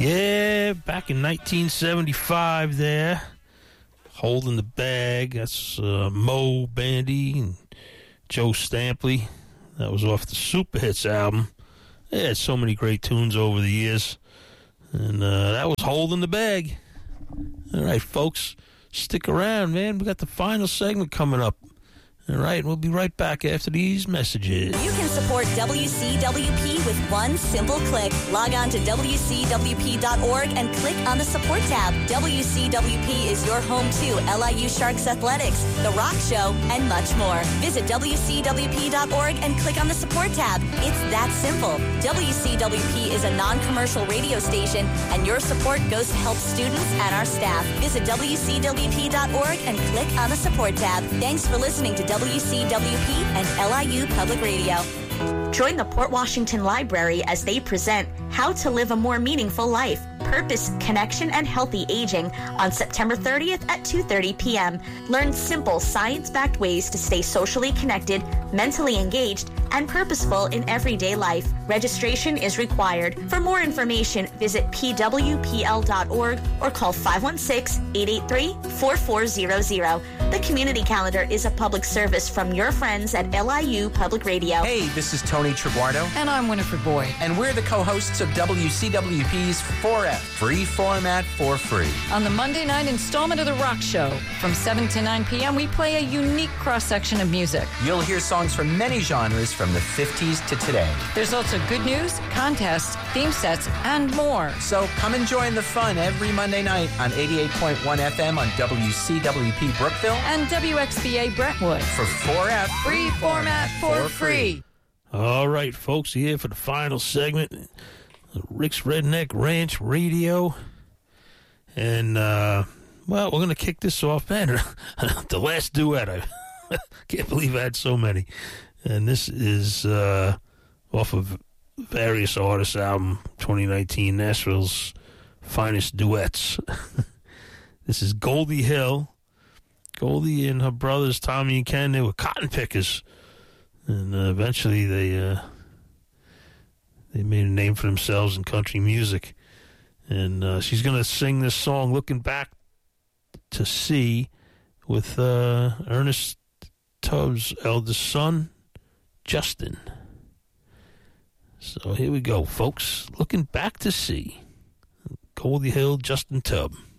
Yeah, back in 1975 there, Holding the Bag. That's Mo Bandy and Joe Stampley. That was off the Super Hits album. They had so many great tunes over the years. And that was Holding the Bag. All right, folks, stick around, man. We got the final segment coming up. All right, we'll be right back after these messages. You can support WCWP with one simple click. Log on to WCWP.org and click on the support tab. WCWP is your home to LIU Sharks Athletics, The Rock Show, and much more. Visit WCWP.org and click on the support tab. It's that simple. WCWP is a non-commercial radio station, and your support goes to help students and our staff. Visit WCWP.org and click on the support tab. Thanks for listening to WCWP and LIU Public Radio. Join the Port Washington Library as they present How to Live a More Meaningful Life, Purpose, Connection, and Healthy Aging on September 30th at 2:30 p.m. Learn simple, science-backed ways to stay socially connected, mentally engaged, and purposeful in everyday life. Registration is required. For more information, visit pwpl.org or call 516-883-4400. The community calendar is a public service from your friends at LIU Public Radio. Hey, this is Tony Triguardo. And I'm Winifred Boyd. And we're the co-hosts of WCWP's 4F, Free Format for Free. On the Monday night installment of The Rock Show, from 7 to 9 p.m., we play a unique cross-section of music. You'll hear songs from many genres from the 50s to today. There's also good news, contests, theme sets, and more. So come and join the fun every Monday night on 88.1 FM on WCWP Brookville and WXBA Brentwood for 4F, Free Format for Free. All right, folks, here for the final segment, Rick's Redneck Ranch Radio. And, well, we're going to kick this off, man. The last duet. I can't believe I had so many. And this is off of various artists' album, 2019, Nashville's Finest Duets. This is Goldie Hill. Goldie and her brothers, Tommy and Ken, they were cotton pickers. And eventually they made a name for themselves in country music. And she's going to sing this song, Looking Back to Sea, with Ernest Tubbs' eldest son, Justin. So here we go, folks. Looking Back to Sea. Goldie Hill, Justin Tubb.